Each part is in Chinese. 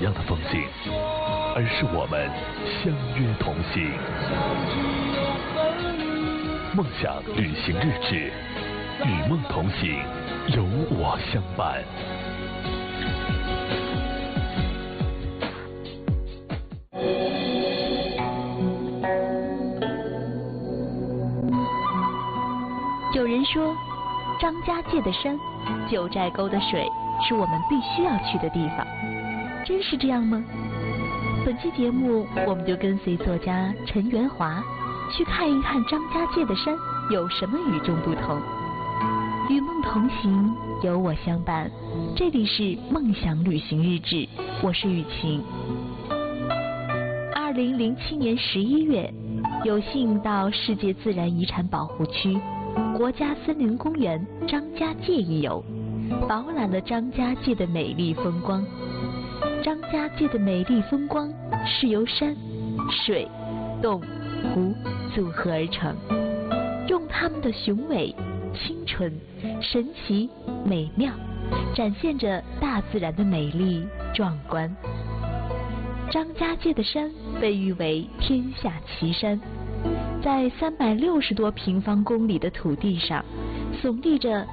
样的风景，而是我们相约同行。梦想旅行日志，与梦同行，有我相伴。 有人说，张家界的山，九寨沟的水，是我们必须要去的地方。真是这样吗？本期节目，我们就跟随作家陈元华去看一看张家界的山有什么与众不同。与梦同行，有我相伴。这里是梦想旅行日志，我是雨晴。2007年11月，有幸到世界自然遗产保护区国家森林公园张家界一游，饱览了张家界的美丽风光。张家界的美丽风光是由山、水、洞、湖组合而成，用它们的雄伟、清纯、神奇、美妙，展现着大自然的美丽壮观。张家界的山被誉为天下奇山，在360多平方公里的土地上，耸立着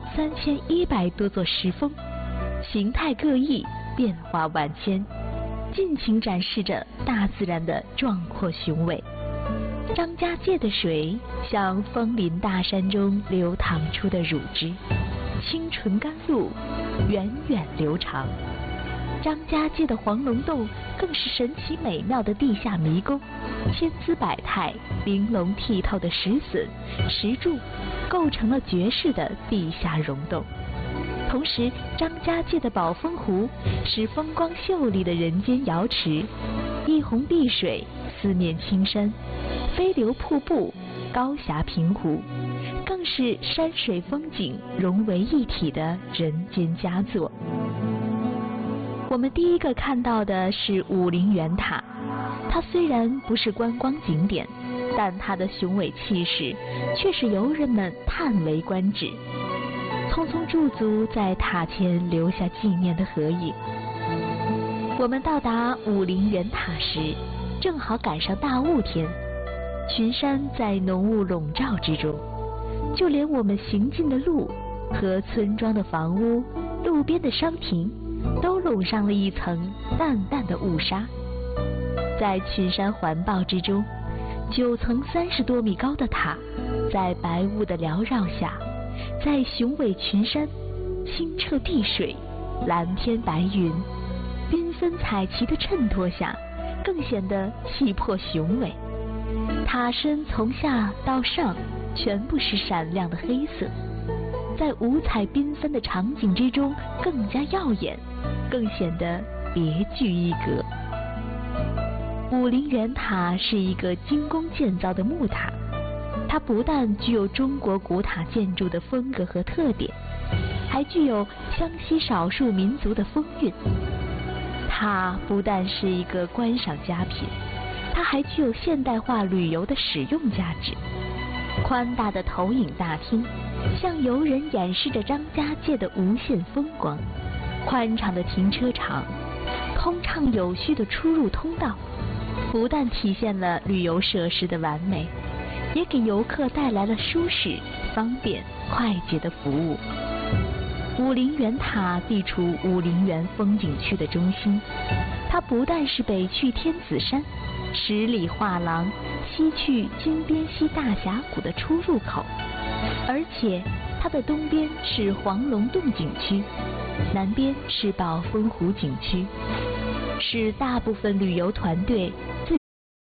3100多座石峰，形态各异，变化万千，尽情展示着大自然的壮阔雄伟。张家界的水像枫林大山中流淌出的乳汁，清纯甘露，源远流长。张家界的黄龙洞更是神奇美妙的地下迷宫，千姿百态、玲珑剔透的石笋、石柱构成了绝世的地下溶洞。同时，张家界的宝峰湖是风光秀丽的人间瑶池，一泓碧水，四面青山，飞流瀑布，高峡平湖，更是山水风景融为一体的人间佳作。我们第一个看到的是武陵源塔，它虽然不是观光景点，但它的雄伟气势却是游人们叹为观止。匆匆驻足在塔前留下纪念的合影。我们到达武陵源塔时，正好赶上大雾天，群山在浓雾笼罩之中，就连我们行进的路和村庄的房屋、路边的商亭都笼上了一层淡淡的雾纱。在群山环抱之中，9层30多米高的塔，在白雾的缭绕下，在雄伟群山、清澈碧水、蓝天白云、缤纷彩旗的衬托下，更显得气魄雄伟。塔身从下到上全部是闪亮的黑色，在五彩缤纷的场景之中更加耀眼，更显得别具一格。武陵源塔是一个精工建造的木塔，它不但具有中国古塔建筑的风格和特点，还具有湘西少数民族的风韵。它不但是一个观赏佳品，它还具有现代化旅游的使用价值。宽大的投影大厅向游人演示着张家界的无限风光，宽敞的停车场，通畅有序的出入通道，不但体现了旅游设施的完美，也给游客带来了舒适、方便、快捷的服务。武陵源塔地处武陵源风景区的中心，它不但是北去天子山、十里画廊、西去金边溪大峡谷的出入口，而且它的东边是黄龙洞景区，南边是宝峰湖景区，是大部分旅游团队最